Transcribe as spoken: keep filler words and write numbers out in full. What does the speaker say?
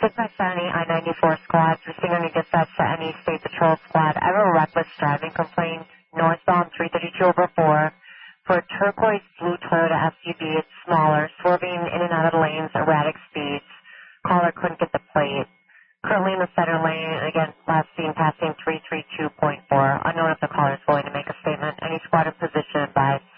Dispatch seventy I ninety-four squad, receiving any dispatch to any state patrol squad. I have a reckless driving complaint, northbound three thirty-two over four, for a turquoise blue Toyota S U V. It's smaller, swerving in and out of the lanes, erratic speeds. Caller couldn't get the plate. Currently in the center lane, and again, last seen passing three thirty-two point four. Unknown if the caller is willing to make a statement. Any squad in position advised.